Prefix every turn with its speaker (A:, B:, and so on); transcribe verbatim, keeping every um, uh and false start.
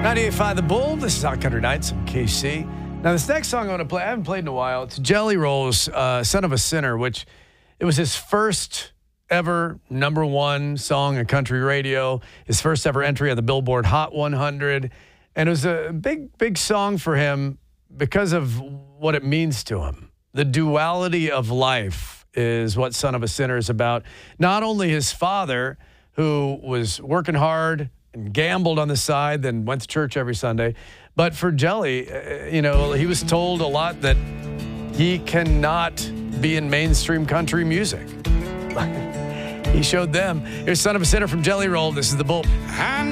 A: ninety-eight point five The Bull. This is Hot Country Nights on K C. Now, this next song I want to play, I haven't played in a while. It's Jelly Roll's uh, Son of a Sinner, which it was his first ever number one song on country radio, his first ever entry on the Billboard Hot one hundred. And it was a big, big song for him because of what it means to him. The duality of life is what Son of a Sinner is about. Not only his father, who was working hard and gambled on the side, then went to church every Sunday. But for Jelly, uh, you know, he was told a lot that he cannot be in mainstream country music. He showed them. Here's Son of a Sinner from Jelly Roll. This is The Bull.